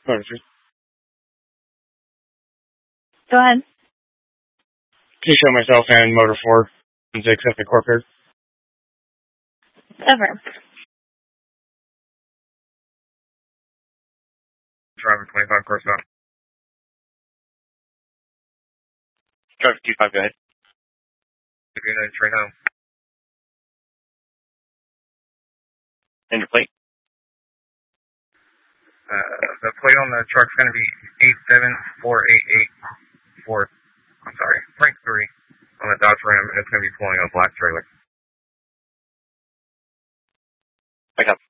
Go ahead. Can you show myself and Motor 4 and to accept the court card? Ever. Driver 25 course out. Driver 25, go ahead. Right now. And your plate? The plate on the truck's going to be 874884. I'm sorry, Frank 3 on the Dodge Ram, and it's going to be pulling a black trailer. I got